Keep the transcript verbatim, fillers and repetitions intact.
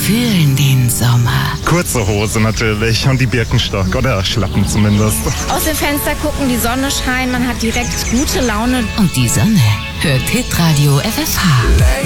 fühlen den Sommer. Kurze Hose natürlich und die Birkenstock oder Schlappen zumindest. Aus dem Fenster gucken, die Sonne scheint, man hat direkt gute Laune. Und die Sonne hört Hitradio F F H.